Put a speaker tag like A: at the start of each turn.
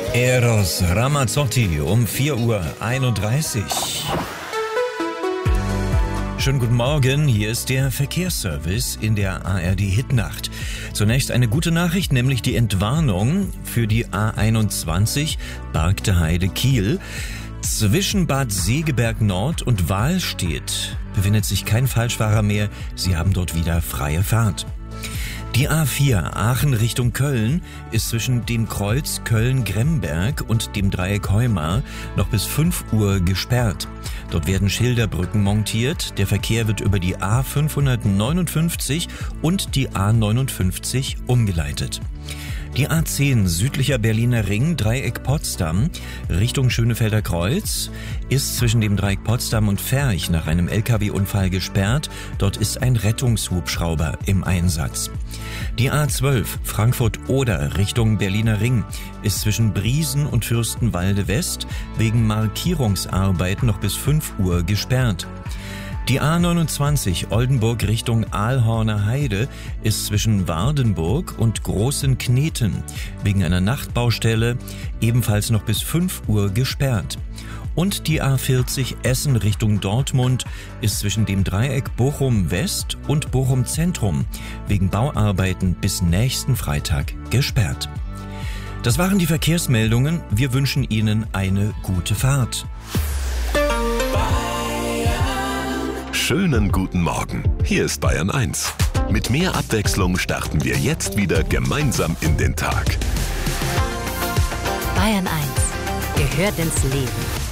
A: Eros Ramazzotti um 4:31 Uhr. Schönen guten Morgen, hier ist der Verkehrsservice in der ARD-Hitnacht. Zunächst eine gute Nachricht, nämlich die Entwarnung für die A21 Bargte Heide-Kiel. Zwischen Bad Segeberg Nord und Wahlstedt befindet sich kein Falschfahrer mehr. Sie haben dort wieder freie Fahrt. Die A4 Aachen Richtung Köln ist zwischen dem Kreuz Köln-Gremberg und dem Dreieck Heumar noch bis 5 Uhr gesperrt. Dort werden Schilderbrücken montiert. Der Verkehr wird über die A559 und die A59 umgeleitet. Die A10 südlicher Berliner Ring, Dreieck Potsdam, Richtung Schönefelder Kreuz, ist zwischen dem Dreieck Potsdam und Ferch nach einem LKW-Unfall gesperrt. Dort ist ein Rettungshubschrauber im Einsatz. Die A12 Frankfurt-Oder Richtung Berliner Ring ist zwischen Briesen und Fürstenwalde West wegen Markierungsarbeiten noch bis 5 Uhr gesperrt. Die A29 Oldenburg Richtung Aalhorner Heide ist zwischen Wardenburg und Großen Kneten wegen einer Nachtbaustelle ebenfalls noch bis 5 Uhr gesperrt. Und die A40 Essen Richtung Dortmund ist zwischen dem Dreieck Bochum West und Bochum Zentrum wegen Bauarbeiten bis nächsten Freitag gesperrt. Das waren die Verkehrsmeldungen. Wir wünschen Ihnen eine gute Fahrt.
B: Schönen guten Morgen. Hier ist Bayern 1. Mit mehr Abwechslung starten wir jetzt wieder gemeinsam in den Tag.
C: Bayern 1 gehört ins Leben.